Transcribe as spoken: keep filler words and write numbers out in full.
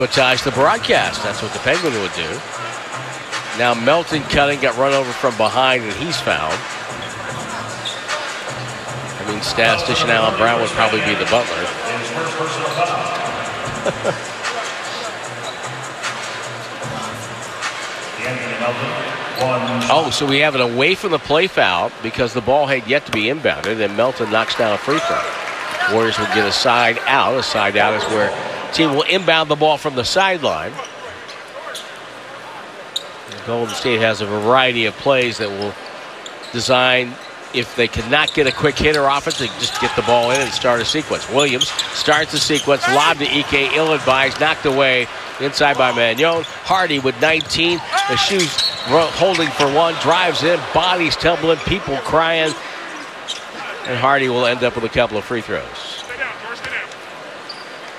Sabotage the broadcast. That's what the Penguin would do. Now Melton cutting, got run over from behind, and he's fouled. I mean, statistician Alan Brown would probably be the butler. Oh, so we have it away from the play foul because the ball had yet to be inbounded, and Melton knocks down a free throw. Warriors would get a side out. A side out is where the team will inbound the ball from the sideline. Golden State has a variety of plays that will design, if they cannot get a quick hitter off it, to just get the ball in and start a sequence. Williams starts the sequence, lob to Ike, ill-advised, knocked away inside by Magnon. Hardy with nineteen, the shoes holding for one, drives in, bodies tumbling, people crying, and Hardy will end up with a couple of free throws.